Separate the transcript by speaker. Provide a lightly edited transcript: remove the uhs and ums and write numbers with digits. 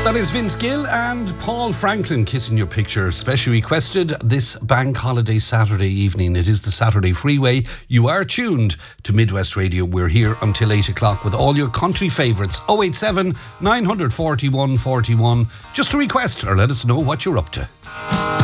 Speaker 1: That is Vince Gill and Paul Franklin, Kissing Your Picture, specially requested this bank holiday Saturday evening. It is the Saturday Freeway. You are tuned to Midwest Radio. We're here until 8 o'clock with all your country favourites. 087 941 41. Just a request or let us know what you're up to.